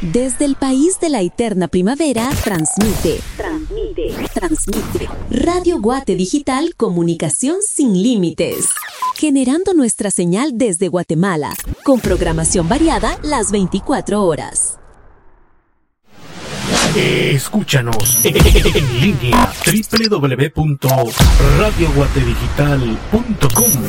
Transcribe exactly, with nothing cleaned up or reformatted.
Desde el país de la eterna primavera, transmite, transmite, transmite. Radio Guate Digital, comunicación sin límites. Generando nuestra señal desde Guatemala, con programación variada las veinticuatro horas. Escúchanos en línea doble u doble u doble u punto radio guate digital punto com.